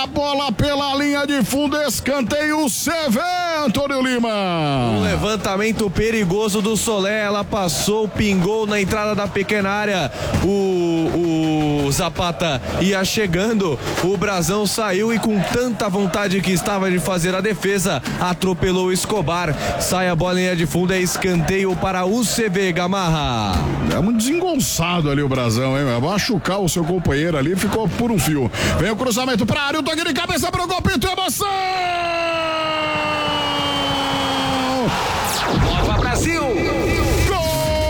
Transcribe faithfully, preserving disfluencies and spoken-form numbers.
a bola pela linha de fundo, escanteio C V, Antônio Lima. Um levantamento perigoso do Solé, ela passou, pingou na entrada da pequena área, o, o Zapata ia chegando, o Brazão saiu e com tanta vontade que estava de fazer a defesa, atropelou o Escobar, sai a bola em linha de fundo, é escanteio para o C V, Gamarra. É muito desengonçado ali o Brazão, hein? Vai machucar o seu companheiro ali, ficou por um fio. Vem o cruzamento para a área, o toque de cabeça para o gol, pinto, emoção!